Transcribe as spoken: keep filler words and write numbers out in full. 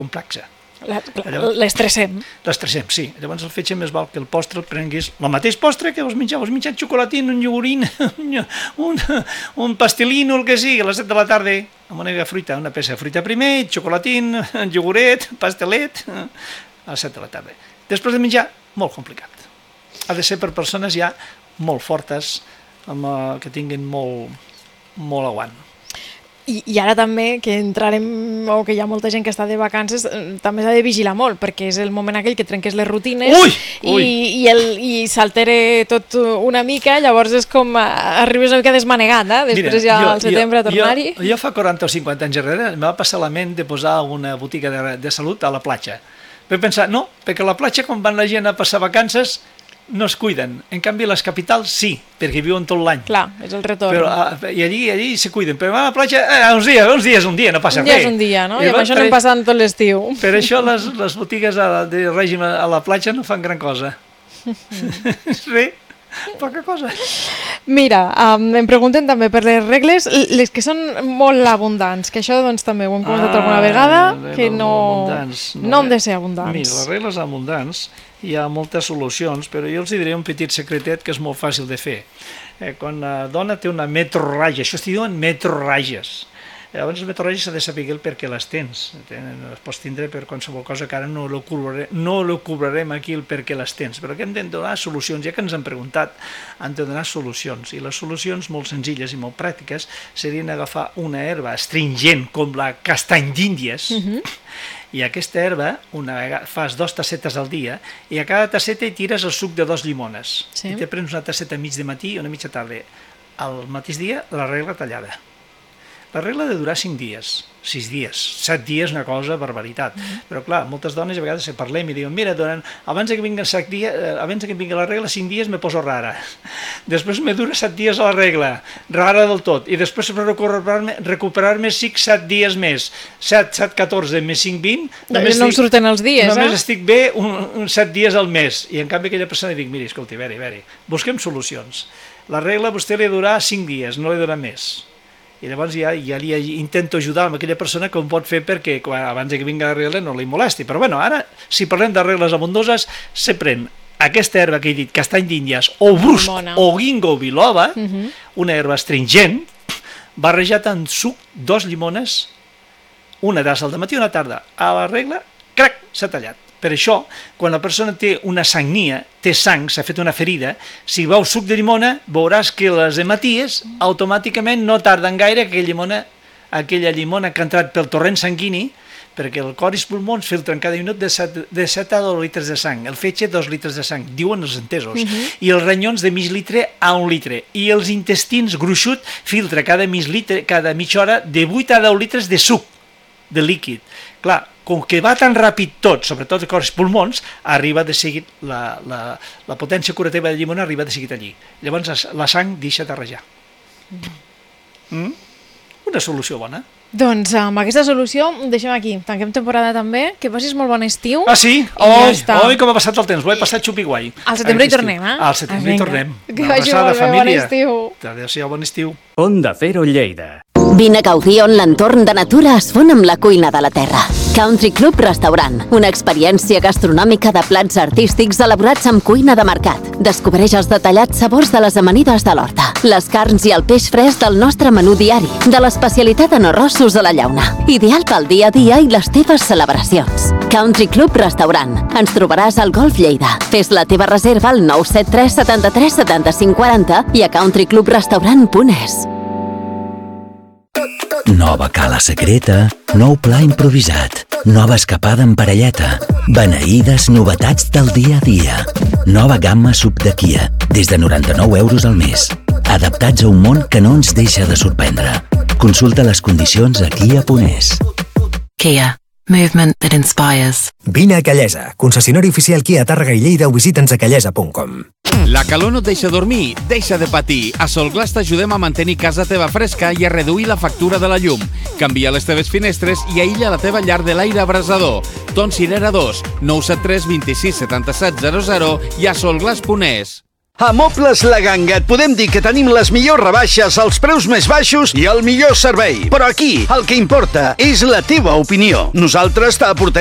complexa. L'estressem. L'estressem, sí. Llavors el fetge més val que el postre el prenguis el mateix postre que vos menjau, vos menjat xocolatín, un iogurín, un, un pastelín o el que sigui, a les set de la tarda, amb una fruita, una peça de fruita primer, xocolatín, ioguret, pastelet, a les set de la tarda. Després de menjar, molt complicat. Ha de ser per persones ja molt fortes, amb, uh, que tinguin molt, molt aguant. I, I ara també, que entrarem, o que hi ha molta gent que està de vacances, també s'ha de vigilar molt, perquè és el moment aquell que trenques les rutines ui, ui. i, i, el, i s'altere tot una mica, llavors és com arribes una mica desmanegat, eh? Després Mira, ja jo, al setembre jo, a tornar-hi. Jo, jo fa quaranta o cinquanta anys enrere em va passar la ment de posar una botiga de, de salut a la platja. Vaig pensar, no, perquè a la platja quan van la gent a passar vacances no es cuiden. En canvi, les capitals sí, perquè viuen tot l'any. Clar, és el retorn. Però, I allí, allí se cuiden. Però a la platja, eh, uns dies, uns dies, un dia, no passa res. Un dia és un dia, no? I, I amb això anem passant tot l'estiu. Per això les, les botigues de règim a la platja no fan gran cosa. Res, poca cosa. Mira, um, em pregunten també per les regles, les que són molt abundants, que això doncs també ho hem comentat ah, alguna vegada, que no, no, no han de ser abundants. Mira, les regles abundants hi ha moltes solucions, però jo els diré un petit secretet que és molt fàcil de fer. Eh, quan la dona té una metrorràgia, això es diuen metrorràgies, llavors les metrorràgies s'ha de saber el per què les tens. Les pots tindre per qualsevol cosa que ara no lo cobrarem, no lo cobrarem aquí el per què les tens, però que hem de donar solucions, ja que ens han preguntat, han de donar solucions, i les solucions molt senzilles i molt pràctiques serien agafar una herba astringent com la castany d'Índies, uh-huh. i aquesta herba, una vegada, fas dos tassetes al dia, i a cada tasseta hi tires el suc de dos llimones. Sí. I te prens una tasseta mig de matí i una mitja tarda. Al mateix dia, la regla tallada. La regla de durar cinc dies, sis dies, set dies, una cosa, barbaritat. Mm-hmm. Però clar, moltes dones a vegades se parlem i diuen, mira, durant, abans que vingui set dies, abans que vingui la regla, cinc dies me poso rara. Després me dura set dies a la regla, rara del tot. I després per recuperar-me, recuperar-me cinc, set dies més. set, set, catorze, més cinc, vint. No, no em surten els dies, només eh? Només estic bé un, un set dies al mes. I en canvi aquella persona dic, miri, escolti, a veure, a veure, busquem solucions. La regla a vostè li durarà cinc dies, no li durarà més. I llavors ja, ja li intento ajudar amb aquella persona com pot fer perquè quan, abans que vingui la regla no li molesti. Però bueno, ara, si parlem de regles abundoses, se pren aquesta herba que he dit, castany d'Índies, o brusc, o ginkgo biloba, uh-huh. una herba astringent, barrejat en suc, dos llimones, una tassa al matí i una tarda. A la regla, crac, s'ha tallat. Per això, quan la persona té una sagnia, té sang, s'ha fet una ferida, si veu suc de llimona, veuràs que les hematies automàticament no tarden gaire que aquella llimona, aquella llimona que ha entrat pel torrent sanguini, perquè el cor i els pulmons filtren cada minut de set a dos litres de sang, el fetge dos litres de sang, diuen els entesos, uh-huh. i els ranyons de mig litre a un litre, i els intestins gruixut filtra cada, litre, cada mitja hora de vuit a deu litres de suc, de líquid. Clar, com que va tan ràpid tot, sobretot el cor i els pulmons, arriba de seguit, la, la, la potència curativa de llimona arriba de seguit allí. Llavors la sang deixa de rajar. Mm? Una solució bona. Doncs amb aquesta solució deixem aquí. Tanquem temporada també. Que passis molt bon estiu. Ah, sí? Oi, ja oi, com ha passat el temps. Ho he passat xupiguai. Al setembre hi tornem, eh? Al setembre hi tornem. Que vagi molt bé, bon estiu. Adéu-siau, bon estiu. Onda Cero Lleida. Vine a gaudir on l'entorn de natura es fon amb la cuina de la terra. Country Club Restaurant, una experiència gastronòmica de plats artístics elaborats amb cuina de mercat. Descobreix els detallats sabors de les amanides de l'horta, les carns i el peix fresc del nostre menú diari, de l'especialitat en arrossos a la llauna. Ideal pel dia a dia i les teves celebracions. Country Club Restaurant. Ens trobaràs al Golf Lleida. Fes la teva reserva al nou set tres setanta tres setanta cinc quaranta i a country club restaurant punt es. Nova cala secreta, nou pla improvisat, nova escapada en parelleta, beneïdes novetats del dia a dia. Nova gamma sub de Kia, des de noranta-nou euros al mes. Adaptats a un món que no ens deixa de sorprendre. Consulta les condicions a kia punt es. Kia. Movement that inspires. Vine a Callesa, concessionari oficial Kia Tàrrega i Lleida o visita'ns a callesa punt com. La calor no et deixa dormir, deixa de patir. A Solglass t'ajudem a mantenir casa teva fresca i a reduir la factura de la llum. Canvia les teves finestres i aïlla la teva llar de l'aire abrasador. Ton Cirera dos, nou set tres, vint sis, setanta set, zero zero i a solglass punt es. A Mobles La Ganga et podem dir que tenim les millors rebaixes, els preus més baixos i el millor servei. Però aquí el que importa és la teva opinió. Nosaltres t'aportarem